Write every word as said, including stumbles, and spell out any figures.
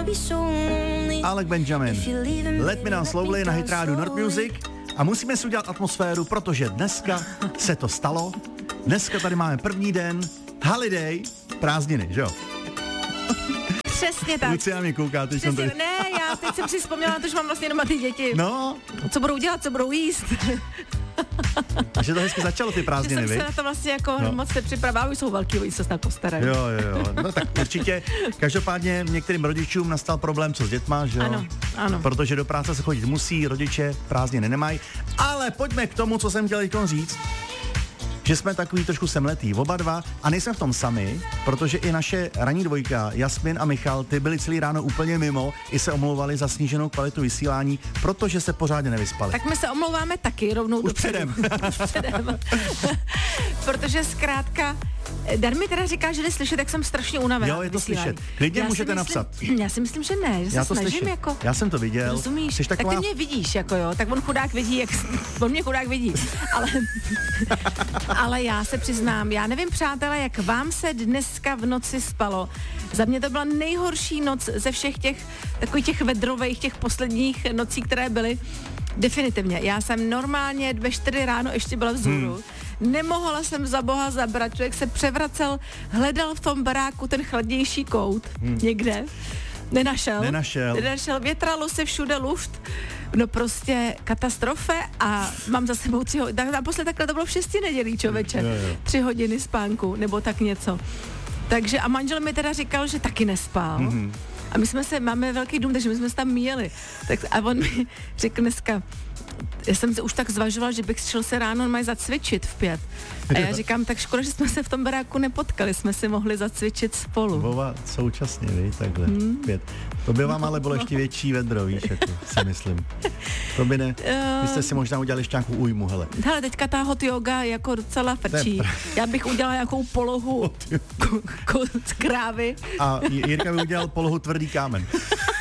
Alec Benjamin. Let Me Down Slowly na hitrádu Nord Music. A musíme si udělat atmosféru, protože dneska se to stalo. Dneska tady máme první den, holiday, prázdniny, že jo? Přesně tak. Lucia mě kouká, teď Přesně, jsem tady. ne, já teď jsem si vzpomněla na to, že mám vlastně doma ty děti. No. Co budou dělat, co budou jíst. Takže to hezky začalo ty prázdniny, že jsem vy? se na to vlastně jako no. moc nepřipravila, už jsou velký, oni se na to starají. Jo, jo, jo. No tak určitě. Každopádně některým rodičům nastal problém, co s dětma, že jo? Ano, ano. Protože do práce se chodit musí, rodiče prázdniny nemají. Ale pojďme k tomu, co jsem chtěl teďkon říct. Že jsme takový trošku semletý, oba dva, a nejsme v tom sami, protože i naše ranní dvojka, Jasmin a Michal, ty byli celý ráno úplně mimo, i se omlouvali za sníženou kvalitu vysílání, protože se pořádně nevyspali. Tak my se omlouváme taky rovnou Už dopředu. předem. Už předem. Protože zkrátka, Dar mi teda říká, že jde slyšet, jak jsem strašně unavená. Jo, je to vysílání. slyšet. Klidně Já můžete myslím, napsat. Já si myslím, že ne, že se Já to snažím slyším. jako... Já jsem to viděl. Rozumíš? Jsi taková... Tak ty mě vidíš, jako jo, tak on chudák vidí, jak... On mě chudák vidí, ale... ale já se přiznám, já nevím, přátelé, jak vám se dneska v noci spalo. Za mě to byla nejhorší noc ze všech těch takových těch vedrových, těch posledních nocí, které byly. Definitivně. Já jsem normálně ve čtyři ráno ještě byla vzhůru. Hmm. Nemohla jsem za boha zabrat. Člověk se převracel, hledal v tom baráku ten chladnější kout hmm. někde. Nenašel. Nenašel. Nenašel. Větralo se všude luft. No prostě katastrofe a mám za sebou tři hodiny. Naposled takhle to bylo v šesti nedělí, člověče. Jo, jo. Tři hodiny spánku, nebo tak něco. Takže a manžel mi teda říkal, že taky nespal. Mm-hmm. A my jsme se, máme velký dům, takže my jsme se tam míjeli. Tak, a on mi řekl dneska, já jsem se už tak zvažoval, že bych šel se ráno mají zacvičit v pět. A já říkám, tak škoda, že jsme se v tom baráku nepotkali, jsme si mohli zacvičit spolu. Bova současně, víš, takhle, hmm. pět. To by vám ale bylo ještě větší vedro, víš, jako si myslím. To by ne, vy jste si možná udělali ještě nějakou újmu, hele. Hele, teďka ta hot yoga jako docela frčí. Já bych udělala nějakou polohu k- k- z krávy. A Jirka by udělal polohu tvrdý kámen.